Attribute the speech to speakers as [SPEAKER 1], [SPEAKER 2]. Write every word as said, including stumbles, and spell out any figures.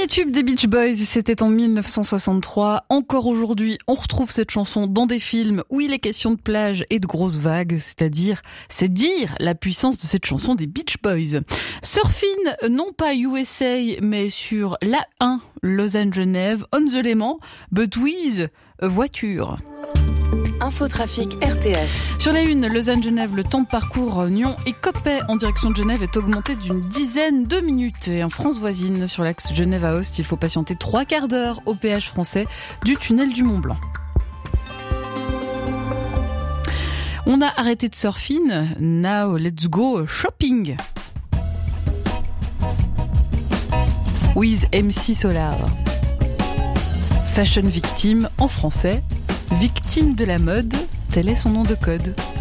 [SPEAKER 1] tube des Beach Boys, c'était en mille neuf cent soixante-trois. Encore aujourd'hui, on retrouve cette chanson dans des films où il est question de plage et de grosses vagues, c'est-à-dire, c'est dire la puissance de cette chanson des Beach Boys. Surfing, non pas U S A, mais sur l'A un, Lausanne-Genève, on the Léman, but with voiture.
[SPEAKER 2] Infotrafic R T S.
[SPEAKER 1] Sur la une, Lausanne-Genève, le temps de parcours Nyon et Coppet en direction de Genève est augmenté d'une dizaine de minutes. Et en France voisine, sur l'axe Genève à Aoste, il faut patienter trois quarts d'heure au péage français du tunnel du Mont Blanc. On a arrêté de surfing, now let's go shopping. With M C Solar. Fashion victime en français, victime de la mode, tel est son nom de code.